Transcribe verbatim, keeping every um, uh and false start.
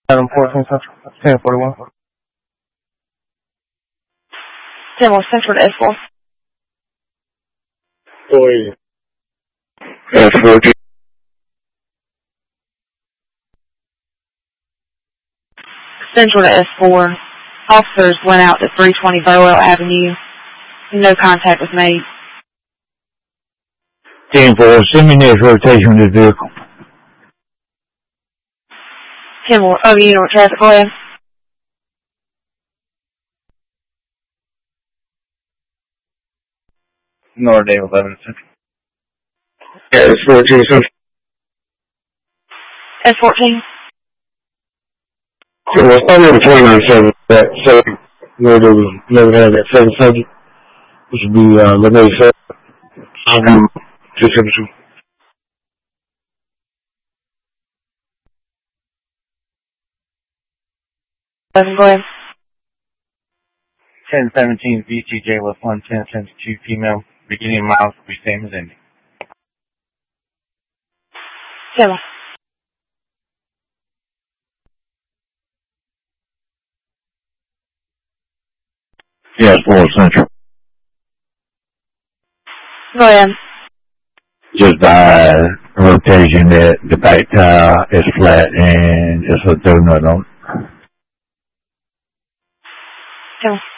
Adam fourteen Central. ten forty-one. ten one Central to S four. Boy. S fourteen. Central to S four. Officers went out to three twenty Burwell Avenue. No contact was made. ten four, send me next rotation with this vehicle. ten more. Oh, you know what traffic, go ahead. Nordale eleven Central. Yeah, S fourteen Central. S fourteen. So we're starting with twenty-nine seven. That seven, where there was never had that seven subject, which would be uh, Lene seven. Um, two seven two. Eleven, go ahead. ten seventeen V T J left one ten seventy-two female. Beginning miles will be same as ending. Seven. Yeah, four Central. Go ahead. Just by rotation that the back tire is flat and just a donut on it. Seven.